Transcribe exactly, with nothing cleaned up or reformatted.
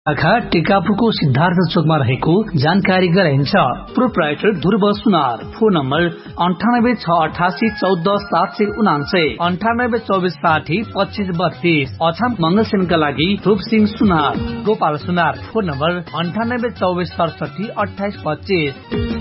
शाखा टिकापुरको सिद्धार्थ चोकमा रहेको जानकारी गराइन्छ। प्रोप्राइटर ध्रुव सुनार। फोन नम्बर अन्ठानब्बे छ अठासी चौध सात सय उनान्सय अन्ठानब्बे चौबिस साठी पच्चिस बत्तीस। अछाम मंगलसेनका लागि रूप सिंह सुनार। गोपाल सुनार। फोन नम्बर अन्ठानब्बे चौबिस सडसठी अठाइस पच्चिस।